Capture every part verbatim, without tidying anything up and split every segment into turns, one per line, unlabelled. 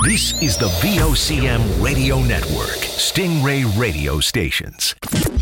This is the V O C M Radio Network, Stingray radio stations.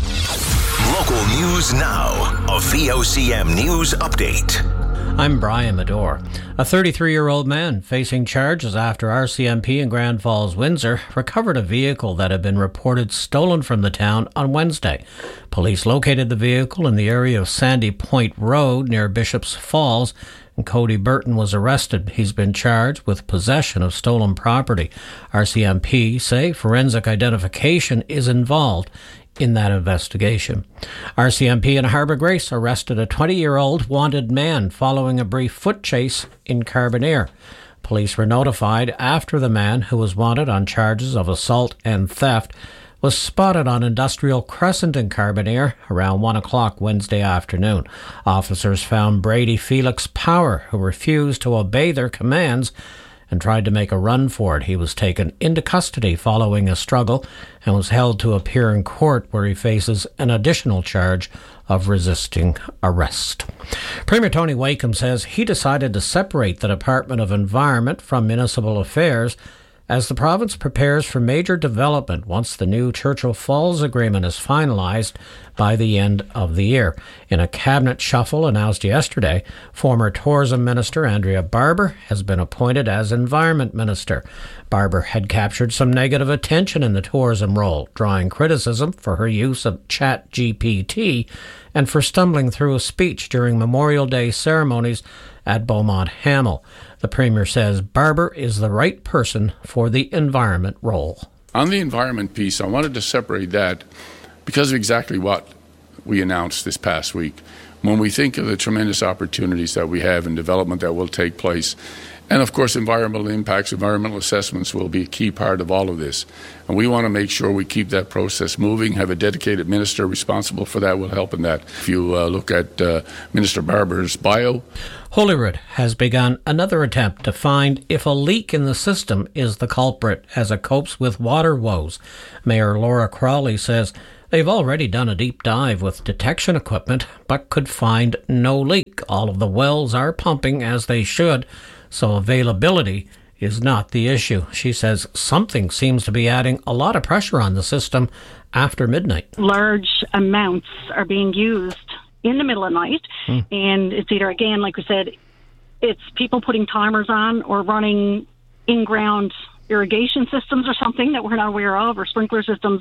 Local news now, a V O C M news update.
I'm Brian Medore. A thirty-three-year-old man facing charges after R C M P in Grand Falls, Windsor, recovered a vehicle that had been reported stolen from the town on Wednesday. Police located the vehicle in the area of Sandy Point Road near Bishop's Falls, and Cody Burton was arrested. He's been charged with possession of stolen property. R C M P say forensic identification is involved in that investigation. R C M P in Harbour Grace arrested a twenty-year-old wanted man following a brief foot chase in Carbonear. Police were notified after the man, who was wanted on charges of assault and theft, was spotted on Industrial Crescent in Carbonear around one o'clock Wednesday afternoon. Officers found Brady Felix Power, who refused to obey their commands and tried to make a run for it. He was taken into custody following a struggle and was held to appear in court, where he faces an additional charge of resisting arrest. Premier Tony Wakeham says he decided to separate the Department of Environment from Municipal Affairs as the province prepares for major development once the new Churchill Falls Agreement is finalised by the end of the year. In a cabinet shuffle announced yesterday, former Tourism Minister Andrea Barber has been appointed as Environment Minister. Barber had captured some negative attention in the tourism role, drawing criticism for her use of Chat G P T and for stumbling through a speech during Memorial Day ceremonies at Beaumont Hamel. The Premier says Barber is the right person for the environment role.
On the environment piece, I wanted to separate that because of exactly what we announced this past week. When we think of the tremendous opportunities that we have in development that will take place, and of course environmental impacts, environmental assessments will be a key part of all of this. And we want to make sure we keep that process moving, have a dedicated minister responsible for that will help in that. If you uh, look at uh, Minister Barber's bio.
Holyrood has begun another attempt to find if a leak in the system is the culprit as it copes with water woes. Mayor Laura Crawley says they've already done a deep dive with detection equipment but could find no leak. All of the wells are pumping as they should, so availability is not the issue. She says something seems to be adding a lot of pressure on the system after midnight.
Large amounts are being used in the middle of the night, hmm. and it's either, again, like we said, it's people putting timers on or running in-ground irrigation systems or something that we're not aware of, or sprinkler systems,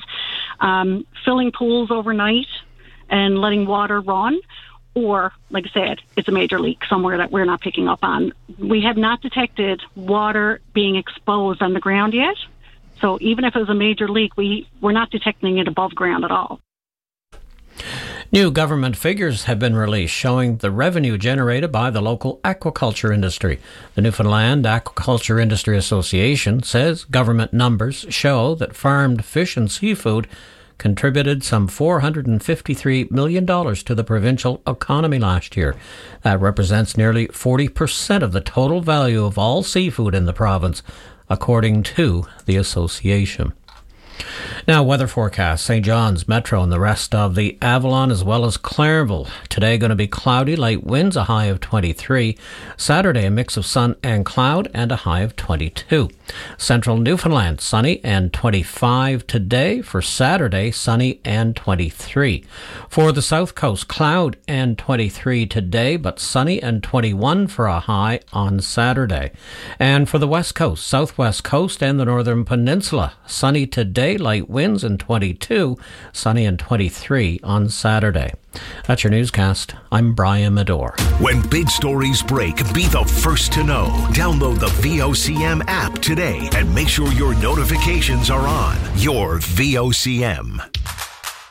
um, filling pools overnight and letting water run. Or, like I said, it's a major leak somewhere that we're not picking up on. We have not detected water being exposed on the ground yet. So even if it was a major leak, we, we're not detecting it above ground at all.
New government figures have been released showing the revenue generated by the local aquaculture industry. The Newfoundland Aquaculture Industry Association says government numbers show that farmed fish and seafood contributed some four hundred fifty-three million dollars to the provincial economy last year. That represents nearly forty percent of the total value of all seafood in the province, according to the association. Now, weather forecast. Saint John's, Metro and the rest of the Avalon as well as Clairville. Today going to be cloudy, light winds, a high of twenty-three. Saturday, a mix of sun and cloud and a high of twenty-two. Central Newfoundland, sunny and twenty-five today. For Saturday, sunny and twenty-three. For the South Coast, cloud and twenty-three today, but sunny and twenty-one for a high on Saturday. And for the West Coast, Southwest Coast and the Northern Peninsula, sunny today, light winds and twenty-two, sunny and twenty-three on Saturday. That's your newscast. I'm Brian Medore.
When big stories break, be the first to know. Download the V O C M app today and make sure your notifications are on. Your V O C M.